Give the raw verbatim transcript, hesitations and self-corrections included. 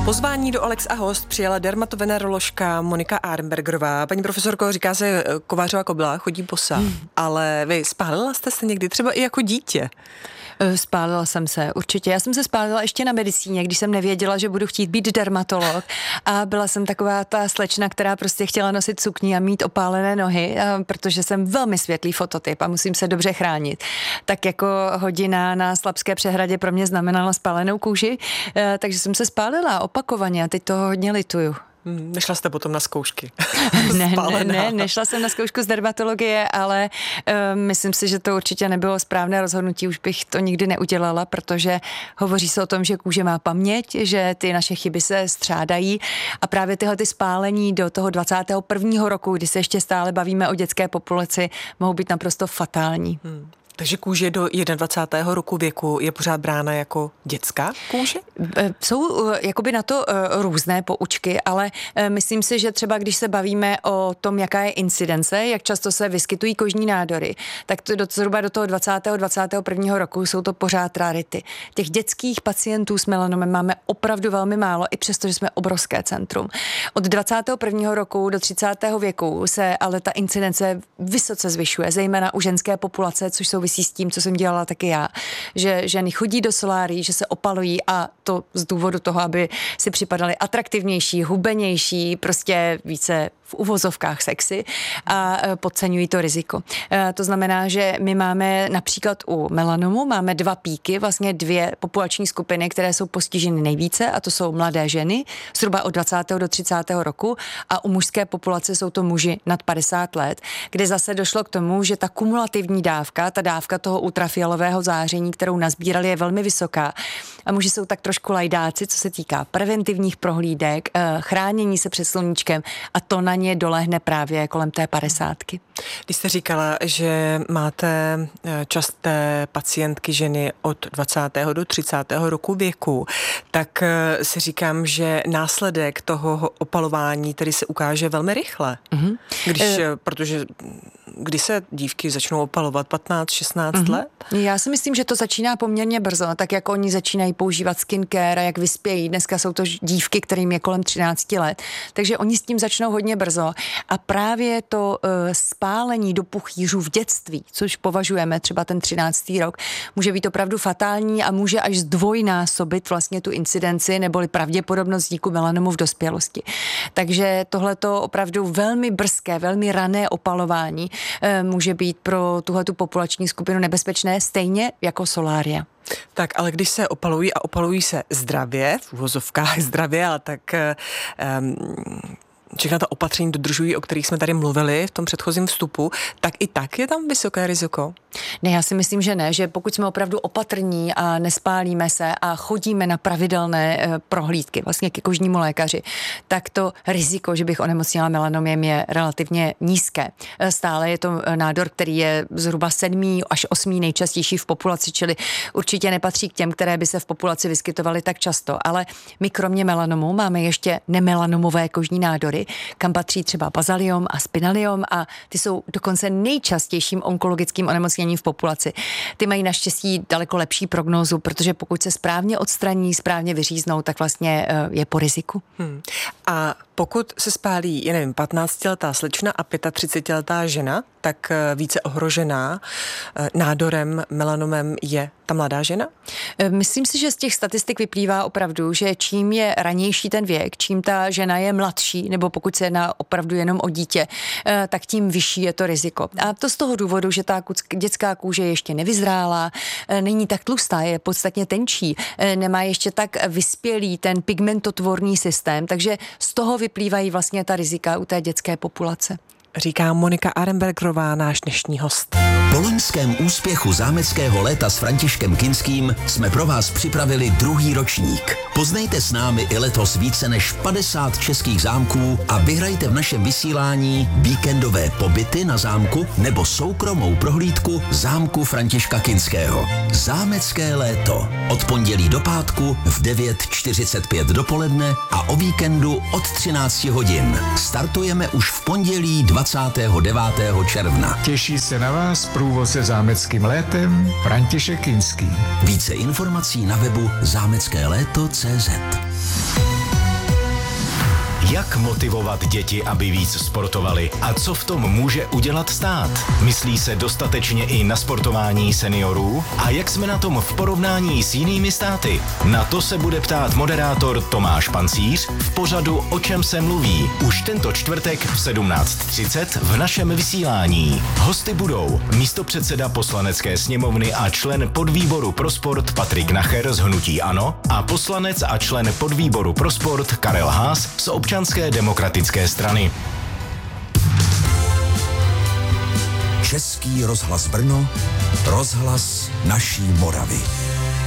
Pozvání do Alex a host přijela dermatoveneroložka Monika Arenbergerová. Paní profesorko, říká se kovářová kobyla, chodí bosa, hmm. ale vy spálila jste se někdy třeba i jako dítě? Spálila jsem se, určitě. Já jsem se spálila ještě na medicíně, když jsem nevěděla, že budu chtít být dermatolog, a byla jsem taková ta slečna, která prostě chtěla nosit sukni a mít opálené nohy, protože jsem velmi světlý fototyp a musím se dobře chránit. Tak jako hodina na Slabské přehradě pro mě znamenala spálenou kůži, takže jsem se spálila opakovaně a teď toho hodně lituju. Hmm, nešla jste potom na zkoušky? ne, ne, ne, nešla jsem na zkoušku z dermatologie, ale uh, myslím si, že to určitě nebylo správné rozhodnutí, už bych to nikdy neudělala, protože hovoří se o tom, že kůže má paměť, že ty naše chyby se střádají a právě tyhle ty spálení do toho dvacátého prvního roku, kdy se ještě stále bavíme o dětské populaci, mohou být naprosto fatální. Hmm. Takže kůže do dvacátého prvního roku věku je pořád brána jako dětská kůže? Jsou jakoby na to různé poučky, ale myslím si, že třeba když se bavíme o tom, jaká je incidence, jak často se vyskytují kožní nádory, tak to do, zhruba do toho dvacátého dvacátého prvního roku jsou to pořád rarity. Těch dětských pacientů s melanomem máme opravdu velmi málo, i přesto, že jsme obrovské centrum. Od dvacátého prvního roku do třicátého věku se ale ta incidence vysoce zvyšuje, zejména u ženské populace, což jsou s tím, co jsem dělala taky já, že ženy chodí do solárií, že se opalují a to z důvodu toho, aby si připadaly atraktivnější, hubenější, prostě více v uvozovkách sexy a podceňují to riziko. To znamená, že my máme například u melanomu máme dva píky, vlastně dvě populační skupiny, které jsou postiženy nejvíce, a to jsou mladé ženy, zhruba od dvacátého do třicátého roku, a u mužské populace jsou to muži nad padesát let, kde zase došlo k tomu, že ta kumulativní dávka, ta dávka toho ultrafialového záření, kterou nazbírali, je velmi vysoká. A muži jsou tak trošku lajdáci, co se týká preventivních prohlídek, chránění se před sluníčkem, a to na ně dolehne právě kolem té padesátky. Když jste říkala, že máte časté pacientky ženy od dvacátého do třicátého roku věku, tak si říkám, že následek toho opalování tedy se ukáže velmi rychle. Mm-hmm. Když, e... protože kdy se dívky začnou opalovat, patnáct šestnáct mm-hmm. let? Já si myslím, že to začíná poměrně brzo, tak jako oni začínají používat skincare a jak vyspějí. Dneska jsou to dívky, kterým je kolem třináct let, takže oni s tím začnou hodně brzo. A právě to uh, spálení do puchýřů v dětství, což považujeme třeba ten třináctý rok, může být opravdu fatální a může až zdvojnásobit vlastně tu incidenci neboli pravděpodobnost vzniku melanomu v dospělosti. Takže tohleto opravdu velmi brzké, velmi rané opalování může být pro tuhletu populační skupinu nebezpečné, stejně jako solária. Tak, ale když se opalují a opalují se zdravě, v uvozovkách zdravě, ale tak um, všechna ta opatření dodržují, o kterých jsme tady mluvili v tom předchozím vstupu, tak i tak je tam vysoké riziko? Ne, já si myslím, že ne, že pokud jsme opravdu opatrní a nespálíme se a chodíme na pravidelné e, prohlídky vlastně ke kožnímu lékaři, tak to riziko, že bych onemocněla melanomem, je relativně nízké. E, stále je to nádor, který je zhruba sedmý až osmý nejčastější v populaci, čili určitě nepatří k těm, které by se v populaci vyskytovaly tak často. Ale my kromě melanomu máme ještě nemelanomové kožní nádory, kam patří třeba bazaliom a spinaliom, a ty jsou dokonce nejčastějším onkologickým onemocněním v populaci. Ty mají naštěstí daleko lepší prognózu, protože pokud se správně odstraní, správně vyříznou, tak vlastně je po riziku. Hmm. A pokud se spálí, já nevím, patnáctiletá slečna a třicetiletá žena, tak více ohrožená nádorem, melanomem je ta mladá žena? Myslím si, že z těch statistik vyplývá opravdu, že čím je ranější ten věk, čím ta žena je mladší, nebo pokud se jedná opravdu jenom o dítě, tak tím vyšší je to riziko. A to z toho důvodu, že ta dětská kůže je ještě nevyzrálá, není tak tlustá, je podstatně tenčí, nemá ještě tak vyspělý ten pigmentotvorný systém, takže z toho vyplývají vlastně ta rizika u té dětské populace. Říká Monika Arenbergerová, náš dnešní host. Po loňském úspěchu zámeckého léta s Františkem Kinským jsme pro vás připravili druhý ročník. Poznejte s námi i letos více než padesát českých zámků a vyhrajte v našem vysílání víkendové pobyty na zámku nebo soukromou prohlídku zámku Františka Kinského. Zámecké léto. Od pondělí do pátku v devět čtyřicet pět dopoledne a o víkendu od třináct hodin. Startujeme už v pondělí dvacátého devátého června. Těší se na vás průvodce zámeckým létem František Kinský. Více informací na webu zámecké léto tečka cé zet. Jak motivovat děti, aby víc sportovali a co v tom může udělat stát? Myslí se dostatečně i na sportování seniorů? A jak jsme na tom v porovnání s jinými státy? Na to se bude ptát moderátor Tomáš Pancíř v pořadu O čem se mluví už tento čtvrtek v sedmnáct třicet v našem vysílání. Hosty budou místopředseda Poslanecké sněmovny a člen podvýboru pro sport Patrik Nacher z hnutí ANO a poslanec a člen podvýboru pro sport Karel Haas z Občanské demokratické strany. Český rozhlas Brno, rozhlas naší Moravy.